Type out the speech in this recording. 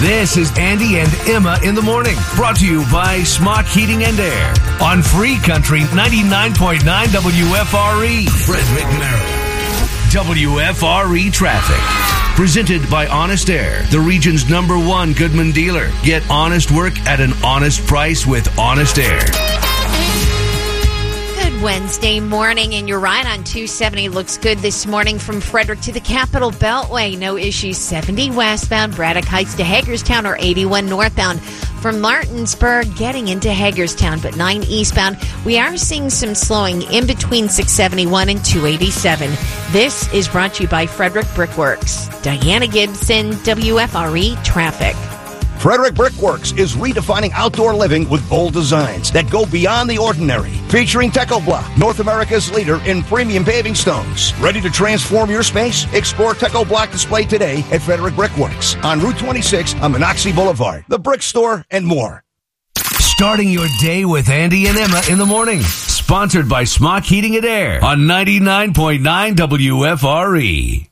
This is Andy and Emma in the morning, brought to you by Smock Heating and Air on Free Country 99.9 WFRE, Frederick, Maryland. WFRE Traffic, presented by Honest Air, the region's #1 Goodman dealer. Get honest work at an honest price with Honest Air. Wednesday morning, and you're right on 270. Looks good this morning from Frederick to the Capital Beltway. No issues. 70 westbound, Braddock Heights to Hagerstown, or 81 northbound from Martinsburg getting into Hagerstown, but 9 eastbound. We are seeing some slowing in between 671 and 287. This is brought to you by Frederick Brickworks. Diana Gibson, WFRE Traffic. Frederick Brickworks is redefining outdoor living with bold designs that go beyond the ordinary. Featuring Techo-Block, North America's leader in premium paving stones. Ready to transform your space? Explore Techo-Block display today at Frederick Brickworks on Route 26 on Monocacy Boulevard, the Brick Store, and more. Starting your day with Andy and Emma in the morning. Sponsored by Smock Heating and Air on 99.9 WFRE.